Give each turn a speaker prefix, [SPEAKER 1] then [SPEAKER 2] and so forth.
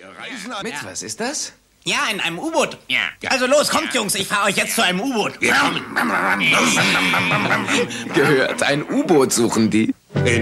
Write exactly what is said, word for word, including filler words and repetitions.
[SPEAKER 1] reisen.
[SPEAKER 2] Mit, was ist das?
[SPEAKER 3] Ja, in einem U-Boot.
[SPEAKER 1] Ja.
[SPEAKER 3] Also los, kommt, Jungs, ich fahre euch jetzt zu einem U-Boot.
[SPEAKER 1] Wir kommen.
[SPEAKER 2] Gehört, ein U-Boot suchen die.
[SPEAKER 1] In